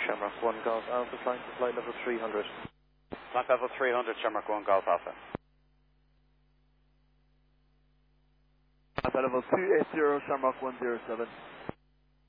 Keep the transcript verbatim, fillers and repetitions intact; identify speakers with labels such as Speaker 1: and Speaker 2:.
Speaker 1: Shamrock one Golf Alpha, flying to flight level three hundred.
Speaker 2: Flight level three hundred, Shamrock one Golf Alpha.
Speaker 1: Flight level two eighty, Shamrock one zero seven.